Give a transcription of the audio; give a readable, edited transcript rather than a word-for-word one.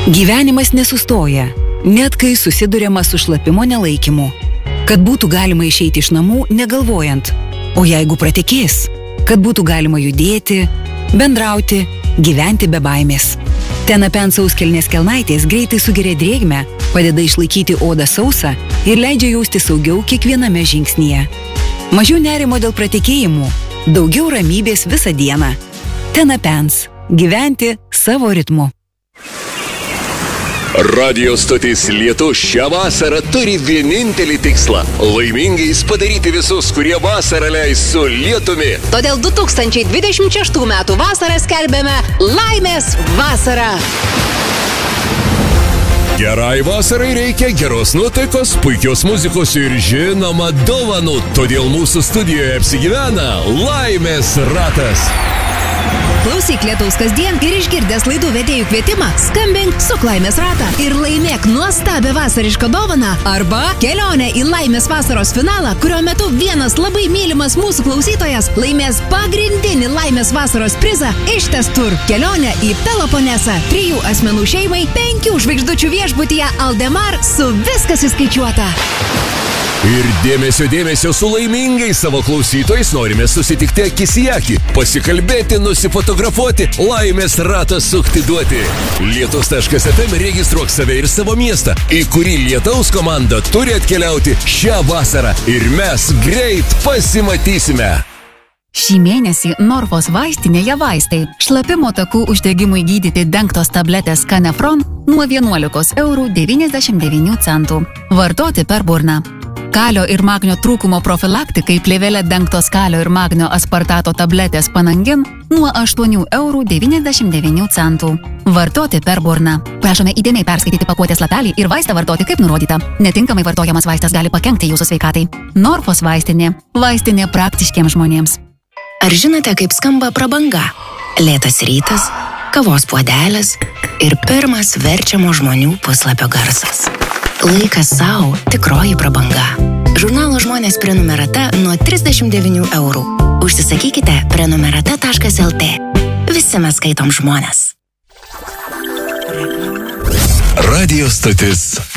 Gyvenimas nesustoja, net kai susiduriama su šlapimo nelaikymu. Kad būtų galima išeiti iš namų negalvojant, o jeigu pratekės, kad būtų galima judėti, bendrauti, gyventi be baimės. Tenapens sauskelnės kelnaitės greitai sugeria drėgmę, padeda išlaikyti odą sausą ir leidžia jausti saugiau kiekviename žingsnyje. Mažiau nerimo dėl pratekėjimų, daugiau ramybės visą dieną. Tenapens. Gyventi savo ritmu. Radio stotis Lietus šią vasarą turi vienintelį tikslą – laimingais padaryti visus, kurie vasarą leis su lietumi. Todėl 2026 metų vasarą skelbėme Laimės vasarą. Gerai vasarai reikia geros nuotaikos, puikios muzikos ir žinoma dovanų. Todėl mūsų studijoje apsigyvena Laimės ratas. Klausyk Lietaus kasdien ir išgirdęs laidų vedėjų kvietimą, skambink su Laimės ratą ir laimėk nuostabią vasarišką dovaną arba kelionę į Laimės vasaros finalą, kurio metu vienas labai mylimas mūsų klausytojas laimės pagrindinį Laimės vasaros prizą Ištes Tur kelionę į Peloponesą 3 asmenų šeimai 5 žvaigždučių viešbutyje Aldemar su viskas įskaičiuota. Ir dėmesio su laimingais savo klausytojais norime susitikti akis į akį, pasikalbėti, nusifotografuoti, Laimės ratą sukti duoti. Lietus.fm registruok save ir savo miestą, į kurį Lietaus komanda turi atkeliauti šią vasarą ir mes greit pasimatysime. Šį mėnesį Norfos vaistinėje vaistai šlapimo takų uždegimui gydyti dengtos tabletės Canefron nuo 11,99 €. Vartoti per burną. Kalio ir magnio trūkumo profilaktikai plėvelė dengtos kalio ir magnio aspartato tabletės Panangin nuo 8,99 €. Vartoti per burną. Prašome įdėmiai perskaityti pakuotės lapelį ir vaistą vartoti kaip nurodyta. Netinkamai vartojamas vaistas gali pakenkti jūsų sveikatai. Norfos vaistinė. Vaistinė praktiškiems žmonėms. Ar žinote, kaip skamba prabanga? Lėtas rytas, kavos puodelis ir pirmas verčiamo žmonių puslapio garsas. Laikas savo tikroji prabanga. Žurnalo Žmonės prenumerata nuo 39 €. Užsisakykite prenumerata.lt. Visi mes skaitom žmones. Radio stotis